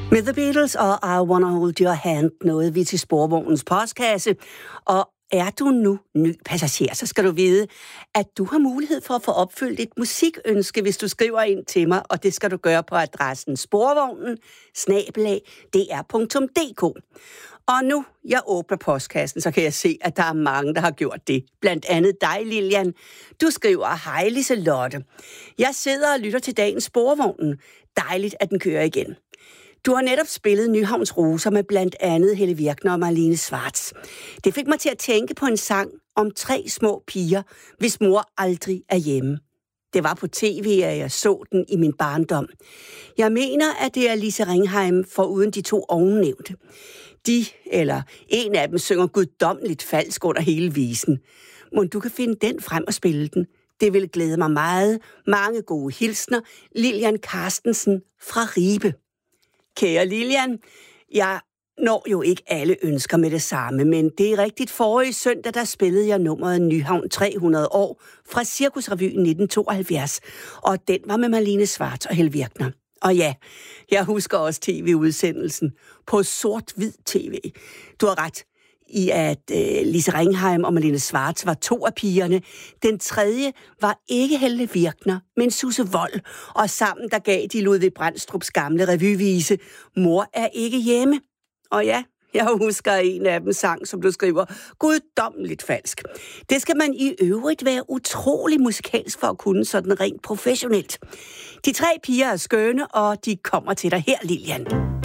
Med The Beatles og I Wanna Hold Your Hand nåede vi til Sporvognens postkasse, og er du nu ny passager, så skal du vide, at du har mulighed for at få opfyldt et musikønske, hvis du skriver ind til mig, og det skal du gøre på adressen sporvognen@dr.dk. Og nu jeg åbner postkassen, så kan jeg se, at der er mange, der har gjort det. Blandt andet dig, Lilian. Du skriver, hej Liselotte. Jeg sidder og lytter til dagens Sporvognen. Dejligt, at den kører igen. Du har netop spillet Nyhavns Roser med blandt andet Helle Virkner og Marlene Schwartz. Det fik mig til at tænke på en sang om 3 små piger, hvis mor aldrig er hjemme. Det var på tv, at jeg så den i min barndom. Jeg mener, at det er Lise Ringheim foruden de 2 ovennævnte. En af dem synger guddommeligt falsk under hele visen. Må du kan finde den frem og spille den. Det vil glæde mig meget. Mange gode hilsner. Lilian Carstensen fra Ribe. Kære Lilian, jeg når jo ikke alle ønsker med det samme, men det er rigtigt. Forrige søndag, der spillede jeg nummeret Nyhavn 300 år fra Cirkusrevyen 1972, og den var med Marlene Schwartz og Helle Virkner. Og ja, jeg husker også tv-udsendelsen på sort-hvid tv. Du har ret i, at Lise Ringheim og Marlene Schwartz var 2 af pigerne. Den tredje var ikke Helle Virkner, men Susse Wold. Og sammen der gav de Ludvig Brandstrups gamle revyvise, Mor er ikke hjemme. Og ja, jeg husker en af dem sang, som du skriver, guddommeligt falsk. Det skal man i øvrigt være utrolig musikalsk for at kunne sådan rent professionelt. De 3 piger er skønne, og de kommer til dig her, Lilian.